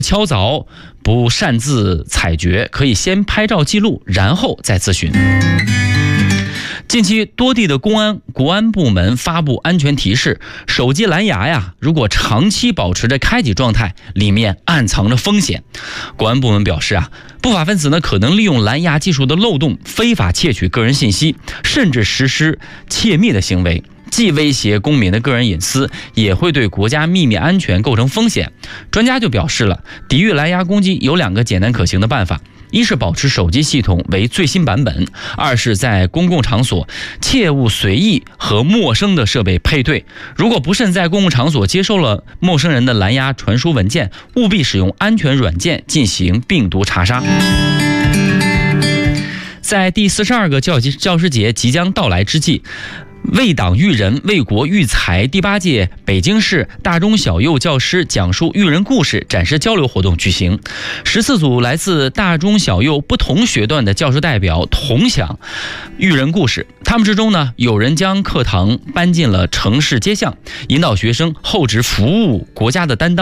敲凿，不擅自采掘，可以先拍照记录，然后再咨询。近期多地的国安部门发布安全提示，手机蓝牙呀，如果长期保持着开启状态，里面暗藏着风险。国安部门表示不法分子呢可能利用蓝牙技术的漏洞，非法窃取个人信息，甚至实施窃密的行为，既威胁公民的个人隐私，也会对国家秘密安全构成风险。专家就表示了，抵御蓝牙攻击有2个简单可行的办法。一是保持手机系统为最新版本，二是在公共场所切勿随意和陌生的设备配对。如果不慎在公共场所接收了陌生人的蓝牙传输文件，务必使用安全软件进行病毒查杀。在第42个教师节即将到来之际，为党育人，为国育才第8届北京市大中小幼教师讲述育人故事展示交流活动举行。14组来自大中小幼不同学段的教师代表同享育人故事。他们之中呢，有人将课堂搬进了城市街巷，引导学生厚植服务国家的担当。